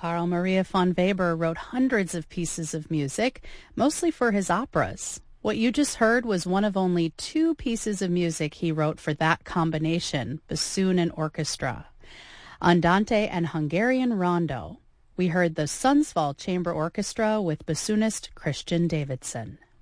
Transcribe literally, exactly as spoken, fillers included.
Carl Maria von Weber wrote hundreds of pieces of music, mostly for his operas. What you just heard was one of only two pieces of music he wrote for that combination, bassoon and orchestra. Andante and Hungarian Rondo. We heard the Sundsvall Chamber Orchestra with bassoonist Christian Davidson.